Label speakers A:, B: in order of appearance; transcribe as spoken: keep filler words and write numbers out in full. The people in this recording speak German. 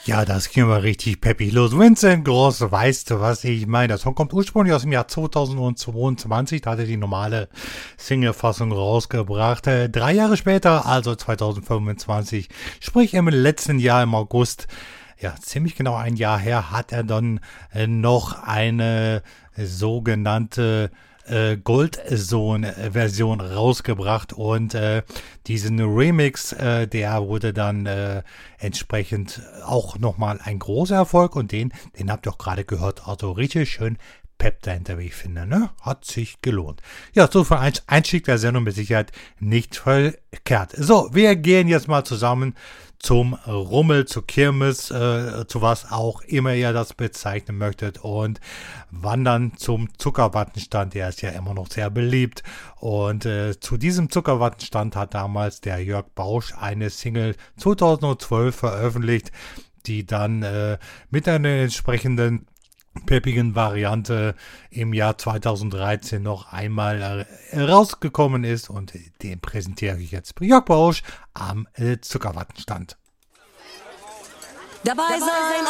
A: Ja, das ging aber richtig peppig los. Vincent Gross, weißt du, was ich meine? Der Song kommt ursprünglich aus dem Jahr zweitausendzweiundzwanzig. Da hat er die normale Single-Fassung rausgebracht. Äh, drei Jahre später, also zweitausendfünfundzwanzig, sprich im letzten Jahr im August, ja, ziemlich genau ein Jahr her, hat er dann äh, noch eine sogenannte äh, Goldsohn-Version rausgebracht und äh, diesen Remix, äh, der wurde dann äh, entsprechend auch nochmal ein großer Erfolg und den, den habt ihr auch gerade gehört, also richtig schön Pep dahinter, wie ich finde, ne? Hat sich gelohnt. Ja, so für ein Einstieg der Sendung mit Sicherheit nicht verkehrt. So, wir gehen jetzt mal zusammen zum Rummel, zur Kirmes, äh, zu was auch immer ihr das bezeichnen möchtet und wandern zum Zuckerwattenstand. Der ist ja immer noch sehr beliebt und äh, zu diesem Zuckerwattenstand hat damals der Jörg Bausch eine Single zweitausendzwölf veröffentlicht, die dann äh, mit einer entsprechenden peppigen Variante im Jahr zweitausenddreizehn noch einmal äh, rausgekommen ist und den präsentiere ich jetzt. Jörg Bausch am äh, Zuckerwattenstand.
B: Dabei sein